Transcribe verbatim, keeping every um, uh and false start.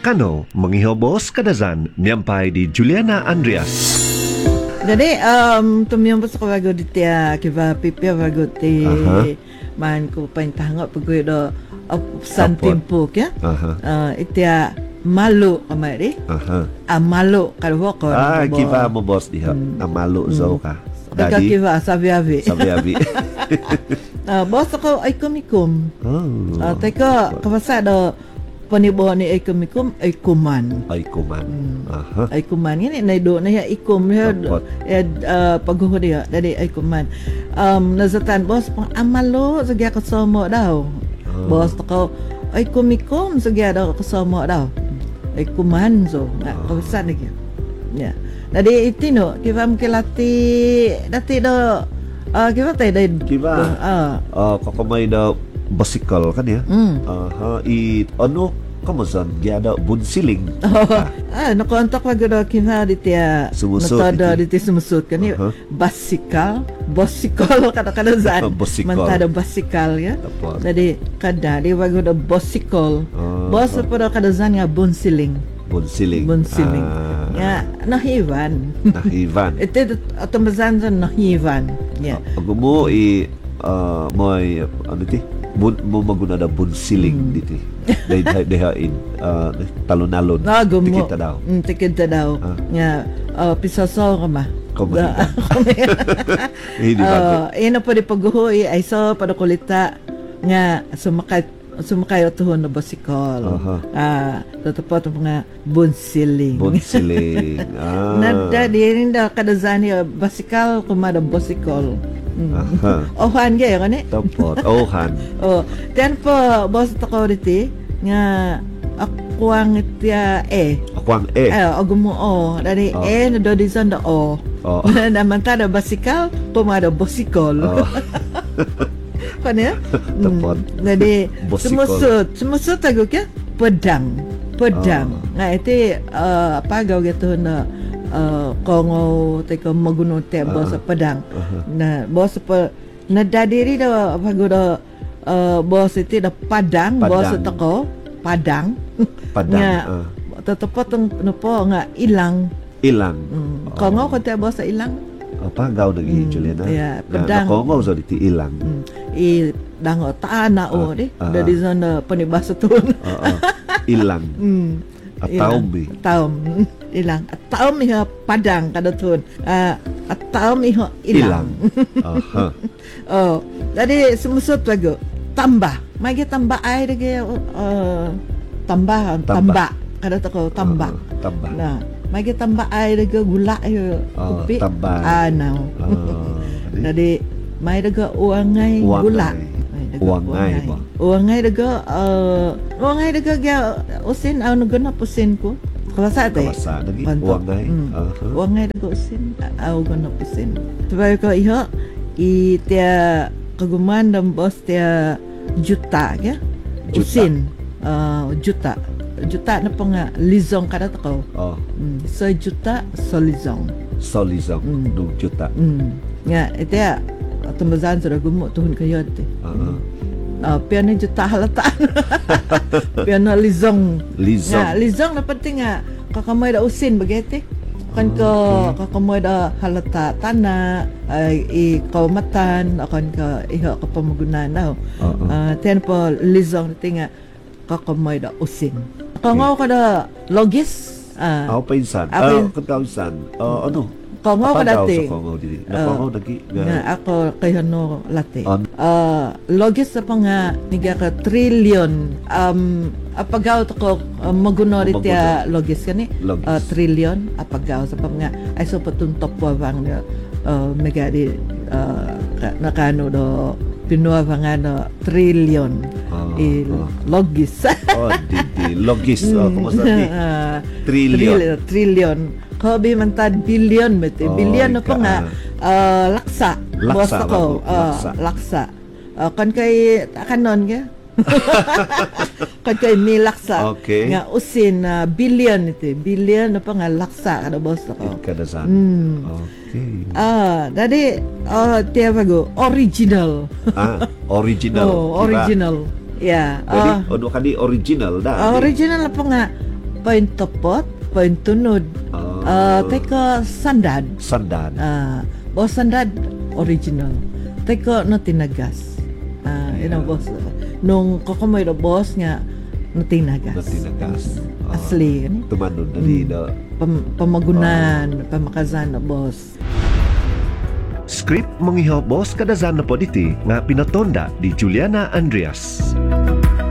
Kano menghibos kadazan nyampai di Juliana Andreas. Jadi um tumiyong pa sa kawago diti kiva pipi wago ti man ko paintahang pagod do san tempo kya. Uh, itia malu kamari. Aha. A malu kalwo ko. Ah, kiva mo boss diha. A malu zo ka. Dadi. Kiva sabi-abi. Sabi-abi. Ah, boss ko ay kumikum. Oh. Ah, teka kabasa do panibo ni ay kumikum ay kuman. Ay kuman. Aha. Ay kuman ini na do na ya ikum ya uh, paghuho dia dari ay kuman. Um nazatan boss pang amalo sagya kasama daw. Oh. Boss ko ay kumikum sagya daw kasama daw. Ay kuman zo na oh. Kawasan lagi. Ya. Jadi itino kiva mkilati dati do ah kiva tay day kiva. Ah. Uh, kakamay da bicycle kan ya. Mm. Aha, i ano kamusan gyada bunsiling. Oh, ah, nakontak wag do kiva ditia sumusut. Natada diti sumusut kan ya. Uh-huh. Bicycle, bicycle kada-kada zan. Mantada bicycle ya. Apa? Jadi kada di wag do bicycle. Uh, Bos uh. pada kada zan ya bunsiling. Bunsiling. Bunsiling. Ah. Ya, nahivan. Nahivan. Ito atomazan zan nahivan. Ya. Ako mo i uh, may ano ti? Bun, mo maguna da bunsiling hmm. diti. Dai dehain uh, talon-alon. Ah, tikita daw. Mm, tikita daw. Ah. Nga uh, pisasaw ka ma. Kumita. Hindi ba? Uh, ina pa di paghuhoy ay so pada kulita nga sumakay sumakay tuhon na bicycle. Uh-huh. Ah, tatapot mga bunsiling. Bunsiling. Ah. Nada di rin da kadazani bicycle kumada bicycle. Aha. Ohan gaya kan eh? Tapos, ohan. Oh, dan po boss tako diti nga akwang itya e. Akwang e. Eh, agumo o. Dari oh. E na do dizon da o. Oh. Naman ta da bicycle, pumada bicycle. Oh. Kanya? Tapos. Jadi sumusut, sumusut tago kya pedang. Pedang. Oh. Nga iti uh, apa gaw gitu na Uh, kongo teko maguno te uh, boss pedang uh-huh. Na boss pa nadadiri da pagoda uh, boss iti da padang, padang. Boss teko padang padang nga uh. Tetepot no po nga ilang ilang mm. Kongo ko te boss ilang apa gaw nagi mm. Juliana ya pedang kongo so diti ilang mm. I dango taana o uh, di uh, da di zona panibasa tun uh, uh. Ilang mm. Ataum bi taum ilang ataum iha padang kada tun uh, ataum iha ilang aha oh jadi semusut lagu tambah magi tambah air lagi uh, tambah tambah kada tako tambah uh, tambah nah magi tambah air lagi gula ayo oh, tambah ah now oh, jadi mai daga uangai gula uangai ba uangai daga uh, uangai daga gya usin aw nagana pusin ko kawasa te kawasa lagi uangai uh-huh. Uangai daga usin aw gana pusin sebab ko iho i tia kaguman dan bos tia juta ya usin uh, juta juta na pa nga lizong kada to oh mm. So juta solizong solizong mm. Du juta mm. Ya ita atumazan sa gumo tuhon kayo te uh-huh. Uh, piano juta halata piano lizong lizong ya, lizong na penting nga kakamay da usin bagete kan ko okay. Kakamay da halata tana ay i kaumatan akan ka iha ka pamagunan daw uh-huh. uh, ten po lizong tinga kakamay da usin kangaw ka da logis ah uh, pa insan ah uh, kankawisan uh, ano kongo ka dati. Kongo dili. Na kongo dagi. Nga ako kay no lati. Uh, logis sa pa nga niga ka trillion um apagaw to ko uh, maguno rit ya logis kani uh, trillion apagaw sa pa nga ay so patuntop po bang uh, mega di uh, nakano do pinuwa nga no trillion uh, i uh. logis. Oh di di logis oh kumusta di trillion trillion Kobe mantad billion bete oh, billion apa nga uh, laksa laksa ko uh, laksa, laksa. Uh, kan kay kanon ka kan kay ni laksa okay. Nga usin uh, billion ito billion apa nga laksa kada boss ko kada san mm. Okay ah dadi uh, tiya bago original ah original oh, original ya yeah. Uh, oh, kadi original dah uh, original apa nga point topot, point tunod. Ah. Uh, teko sandad. Sandan. Ah, boss sandad original. Teko no tinagas. Ah, you know boss. Nung kakumoy do boss nga no tinagas. Na tinagas. Ah. Asli ni. Tumanon na di na. Pam, pamagunan, pamakazan na boss. Script mong iho boss kadazan na po diti nga pinatonda di Juliana Andreas.